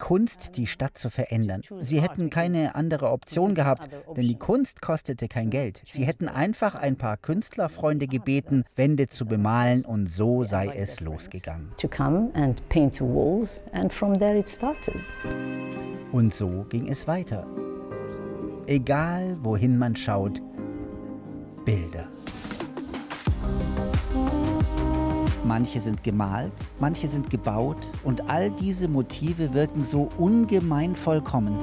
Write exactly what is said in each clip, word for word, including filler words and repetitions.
Kunst, die Stadt zu verändern. Sie hätten keine andere Option gehabt, denn die Kunst kostete kein Geld. Sie hätten einfach ein paar Künstlerfreunde gebeten, Wände zu bemalen, und so sei es losgegangen. Und so ging es weiter. Egal, wohin man schaut, Bilder. Manche sind gemalt, manche sind gebaut, und all diese Motive wirken so ungemein vollkommen.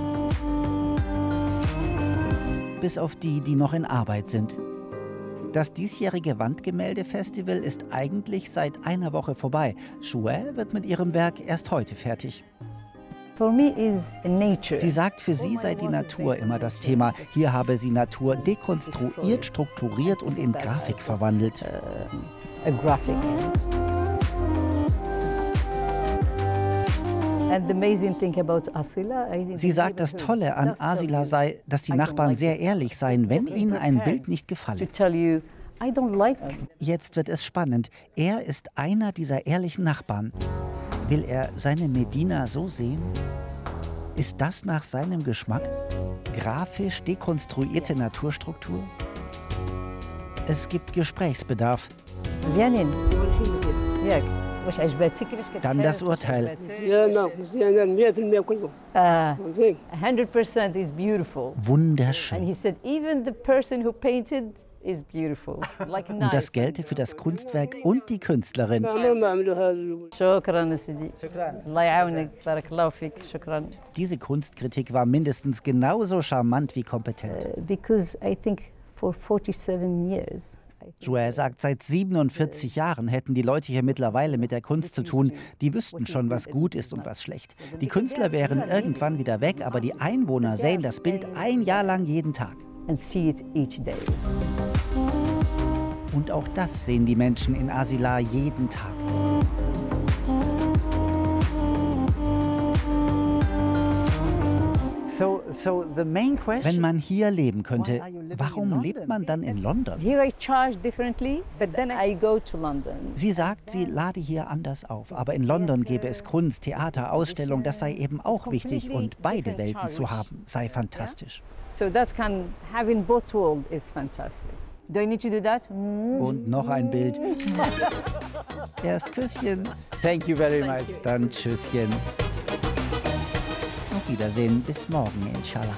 Bis auf die, die noch in Arbeit sind. Das diesjährige Wandgemälde-Festival ist eigentlich seit einer Woche vorbei. Joelle wird mit ihrem Werk erst heute fertig. Sie sagt, für sie sei die Natur immer das Thema. Hier habe sie Natur dekonstruiert, strukturiert und in Grafik verwandelt. Sie sagt, das Tolle an Asila sei, dass die Nachbarn sehr ehrlich seien, wenn ihnen ein Bild nicht gefalle. Jetzt wird es spannend. Er ist einer dieser ehrlichen Nachbarn. Will er seine Medina so sehen? Ist das nach seinem Geschmack? Grafisch dekonstruierte Naturstruktur? Es gibt Gesprächsbedarf. Dann das Urteil. Wunderschön. Und das gelte für das Kunstwerk und die Künstlerin. Diese Kunstkritik war mindestens genauso charmant wie kompetent. Joelle sagt, seit siebenundvierzig Jahren hätten die Leute hier mittlerweile mit der Kunst zu tun. Die wüssten schon, was gut ist und was schlecht. Die Künstler wären irgendwann wieder weg, aber die Einwohner sähen das Bild ein Jahr lang jeden Tag. Und auch das sehen die Menschen in Asila jeden Tag. Wenn man hier leben könnte, warum lebt man dann in London? Sie sagt, sie lade hier anders auf, aber in London gäbe es Kunst, Theater, Ausstellung, das sei eben auch wichtig, und beide Welten zu haben, sei fantastisch. Und noch ein Bild. Erst Küsschen. Thank you very much. Dann Tschüsschen. Auf Wiedersehen, bis morgen, inshallah.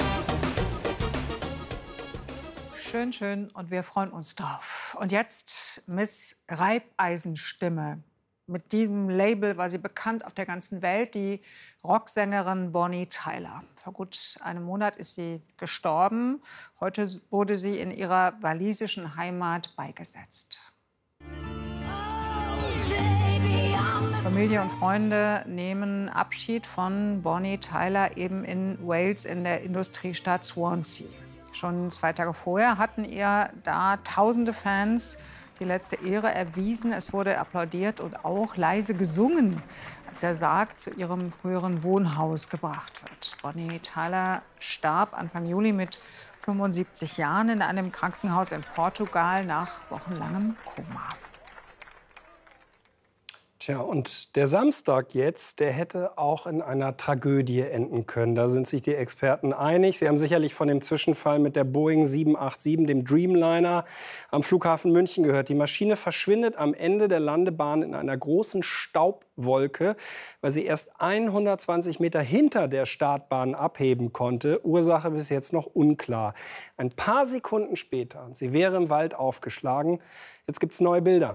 Schön, schön, und wir freuen uns drauf. Und jetzt Miss Reibeisenstimme. Mit diesem Label war sie bekannt auf der ganzen Welt, die Rocksängerin Bonnie Tyler. Vor gut einem Monat ist sie gestorben. Heute wurde sie in ihrer walisischen Heimat beigesetzt. Familie und Freunde nehmen Abschied von Bonnie Tyler eben in Wales in der Industriestadt Swansea. Schon zwei Tage vorher hatten ihr da tausende Fans die letzte Ehre erwiesen. Es wurde applaudiert und auch leise gesungen, als der Sarg zu ihrem früheren Wohnhaus gebracht wird. Bonnie Tyler starb Anfang Juli mit fünfundsiebzig Jahren in einem Krankenhaus in Portugal nach wochenlangem Koma. Tja, und der Samstag jetzt, der hätte auch in einer Tragödie enden können. Da sind sich die Experten einig. Sie haben sicherlich von dem Zwischenfall mit der Boeing sieben acht sieben, dem Dreamliner, am Flughafen München gehört. Die Maschine verschwindet am Ende der Landebahn in einer großen Staubwolke, weil sie erst hundertzwanzig Meter hinter der Startbahn abheben konnte. Ursache bis jetzt noch unklar. Ein paar Sekunden später, sie wäre im Wald aufgeschlagen. Jetzt gibt es neue Bilder.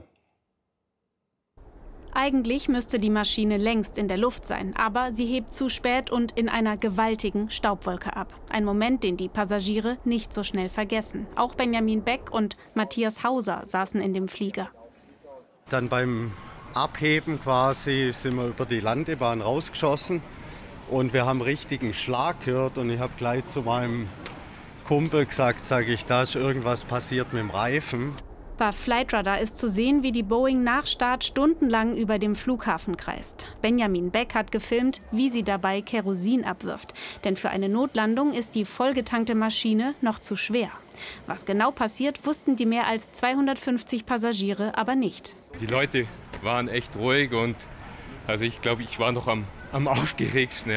Eigentlich müsste die Maschine längst in der Luft sein, aber sie hebt zu spät und in einer gewaltigen Staubwolke ab. Ein Moment, den die Passagiere nicht so schnell vergessen. Auch Benjamin Beck und Matthias Hauser saßen in dem Flieger. Dann beim Abheben quasi sind wir über die Landebahn rausgeschossen und wir haben richtigen Schlag gehört und ich habe gleich zu meinem Kumpel gesagt, sage ich, da ist irgendwas passiert mit dem Reifen. Bei Flightradar ist zu sehen, wie die Boeing nach Start stundenlang über dem Flughafen kreist. Benjamin Beck hat gefilmt, wie sie dabei Kerosin abwirft. Denn für eine Notlandung ist die vollgetankte Maschine noch zu schwer. Was genau passiert, wussten die mehr als zweihundertfünfzig Passagiere aber nicht. Die Leute waren echt ruhig und also ich glaube, ich war noch am, am aufgeregtsten.